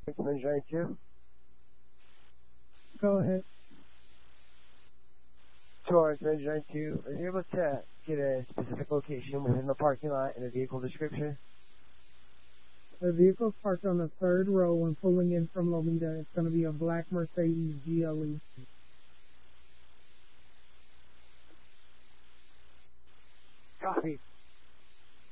X92. Go ahead. Taurus 92. Are you able to get a specific location within the parking lot and a vehicle description? The vehicle's parked on the third row when pulling in from Lomita. It's going to be a black Mercedes GLE. Copy.